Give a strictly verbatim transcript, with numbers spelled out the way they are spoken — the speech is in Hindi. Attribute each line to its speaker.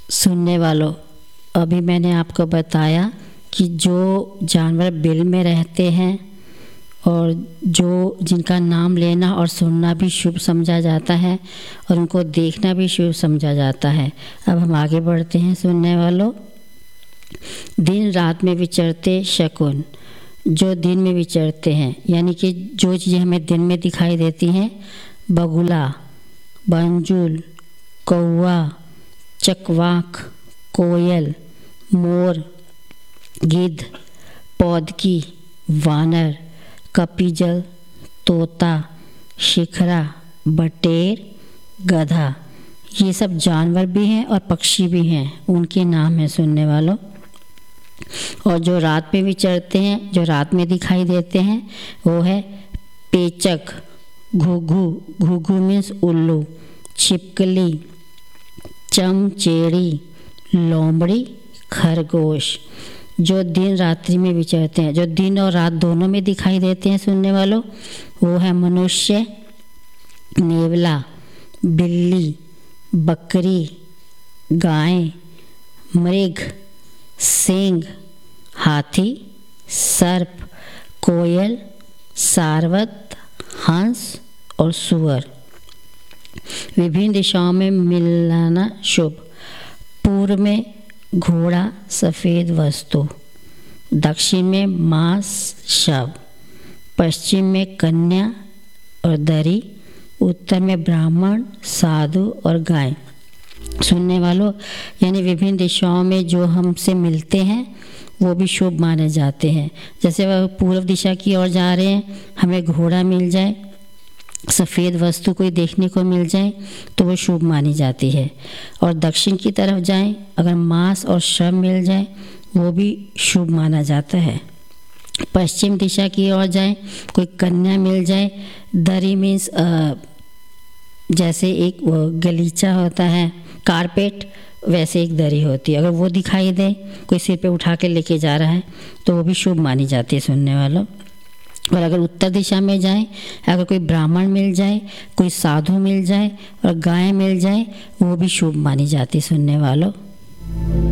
Speaker 1: सुनने वालों, अभी मैंने आपको बताया कि जो जानवर बिल में रहते हैं और जो जिनका नाम लेना और सुनना भी शुभ समझा जाता है और उनको देखना भी शुभ समझा जाता है। अब हम आगे बढ़ते हैं सुनने वालों। दिन रात में विचरते शकुन, जो दिन में विचरते हैं यानी कि जो चीज़ें हमें दिन में दिखाई देती हैं, बगुला, बंजुल, कौवा, चकवाक, कोयल, मोर, गिद्ध, पौदकी, वानर, कपिजल, तोता, शिखरा, बटेर, गधा, ये सब जानवर भी हैं और पक्षी भी हैं, उनके नाम हैं सुनने वालों। और जो रात में विचरते हैं, जो रात में दिखाई देते हैं, वो है पेचक, घुघू, घुघू मीन्स उल्लू, छिपकली, चमचेड़ी, लोमड़ी, खरगोश। जो दिन रात्रि में विचरते हैं, जो दिन और रात दोनों में दिखाई देते हैं सुनने वालों, वो है मनुष्य, नेवला, बिल्ली, बकरी, गाय, मृग, सिंह, हाथी, सर्प, कोयल, सारवत, हंस और सुअर। विभिन्न दिशाओं में मिलाना शुभ। पूर्व में घोड़ा सफ़ेद वस्तु, दक्षिण में मांस शव, पश्चिम में कन्या और दरी, उत्तर में ब्राह्मण, साधु और गाय। सुनने वालों, यानी विभिन्न दिशाओं में जो हमसे मिलते हैं वो भी शुभ माने जाते हैं। जैसे वह पूर्व दिशा की ओर जा रहे हैं, हमें घोड़ा मिल जाए, सफ़ेद वस्तु कोई देखने को मिल जाए तो वो शुभ मानी जाती है। और दक्षिण की तरफ जाएं, अगर मांस और शव मिल जाए वो भी शुभ माना जाता है। पश्चिम दिशा की ओर जाएं, कोई कन्या मिल जाए, दरी मीन्स जैसे एक गलीचा होता है, कारपेट, वैसे एक दरी होती है, अगर वो दिखाई दे, कोई सिर पे उठा के लेके जा रहा है तो वो भी शुभ मानी जाती है सुनने वालों। और अगर उत्तर दिशा में जाएं, अगर कोई ब्राह्मण मिल जाए, कोई साधु मिल जाए और गाय मिल जाए, वो भी शुभ मानी जाती है सुनने वालों।